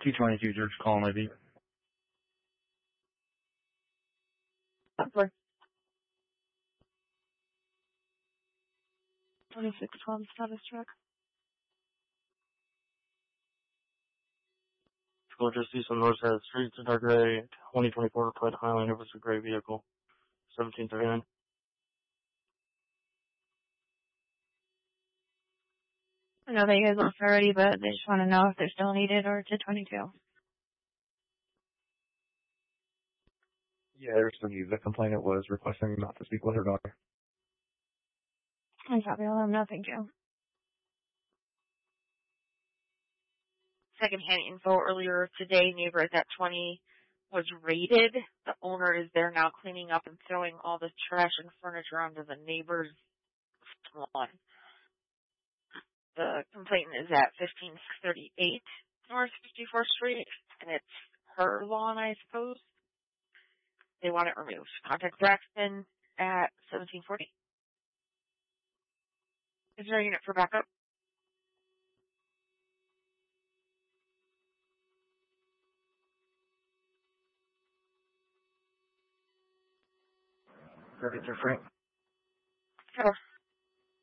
T22 George calling ID. Upper. 2612 status check. School just east on North Side of the Street, it's a dark gray, 2024 Plaid Highlander was a gray vehicle, 1739. I know that you guys left already, but they just want to know if they're still needed or to 22. Yeah, there's some news. The complainant was requesting not to speak with her daughter. I copy all of them. No, thank you. Secondhand info earlier today, neighbor at that 20 was raided. The owner is there now cleaning up and throwing all the trash and furniture onto the neighbor's lawn. The complainant is at 15638 North 54th Street, and it's her lawn, I suppose. They want it removed. Contact Braxton at 1740. Is there a unit for backup? Perfect, Frank. Sure.